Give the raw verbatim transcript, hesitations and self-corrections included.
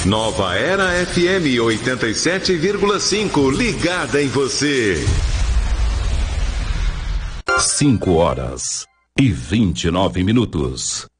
Nova Era F M oitenta e sete vírgula cinco, ligada em você. Cinco horas e vinte e nove minutos.